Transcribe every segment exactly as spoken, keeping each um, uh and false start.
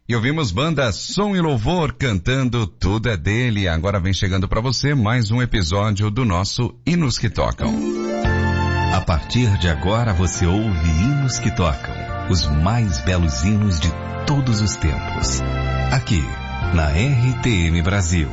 E ouvimos banda Som e Louvor cantando Tudo é Dele. Agora vem chegando para você mais um episódio do nosso Hinos que Tocam. A partir de agora você ouve Hinos que Tocam, os mais belos hinos de todos os tempos. Aqui, na R T M Brasil.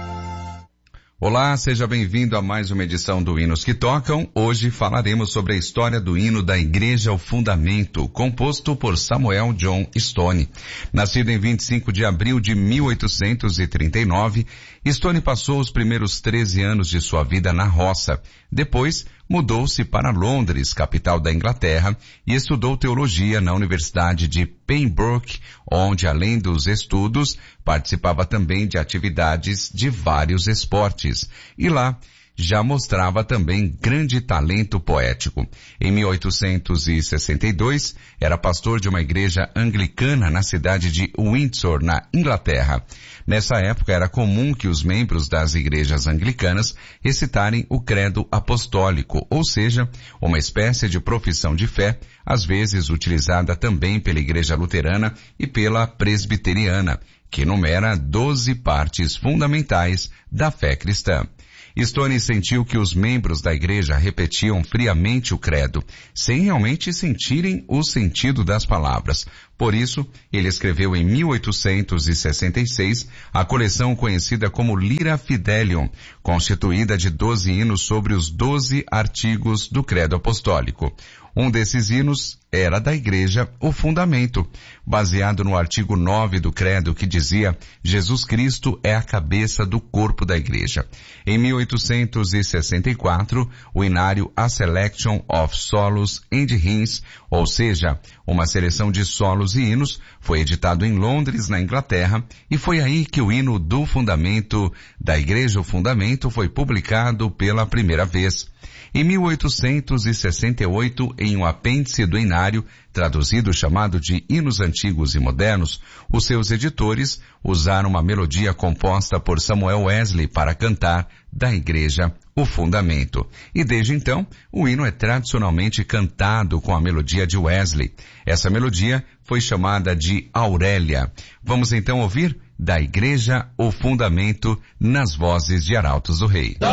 Olá, seja bem-vindo a mais uma edição do Hinos que Tocam. Hoje falaremos sobre a história do hino da Igreja ao Fundamento, composto por Samuel John Stone. Nascido em vinte e cinco de abril de mil oitocentos e trinta e nove, Stone passou os primeiros treze anos de sua vida na roça. Depois, mudou-se para Londres, capital da Inglaterra, e estudou teologia na Universidade de Pembroke, onde, além dos estudos, participava também de atividades de vários esportes. E lá, já mostrava também grande talento poético. Em mil oitocentos e sessenta e dois, era pastor de uma igreja anglicana na cidade de Windsor, na Inglaterra. Nessa época era comum que os membros das igrejas anglicanas recitarem o credo apostólico, ou seja, uma espécie de profissão de fé, às vezes utilizada também pela igreja luterana e pela presbiteriana, que enumera doze partes fundamentais da fé cristã. Stone sentiu que os membros da igreja repetiam friamente o credo, sem realmente sentirem o sentido das palavras. Por isso, ele escreveu em mil oitocentos e sessenta e seis a coleção conhecida como Lyra Fidelium, constituída de doze hinos sobre os doze artigos do credo apostólico. Um desses hinos era da igreja o Fundamento, baseado no artigo nove do credo que dizia: Jesus Cristo é a cabeça do corpo da igreja. Em mil oitocentos e sessenta e quatro, o hinário A Selection of Solos and Hymns, ou seja, uma seleção de solos e hinos, foi editado em Londres, na Inglaterra, e foi aí que o hino do Fundamento, da Igreja o Fundamento, foi publicado pela primeira vez. Em mil oitocentos e sessenta e oito, em um apêndice do hinário, traduzido chamado de Hinos Antigos e Modernos, os seus editores usaram uma melodia composta por Samuel Wesley para cantar da Igreja o Fundamento. E desde então, o hino é tradicionalmente cantado com a melodia de Wesley. Essa melodia foi chamada de Aurélia. Vamos então ouvir da Igreja o Fundamento nas vozes de Arautos do Rei.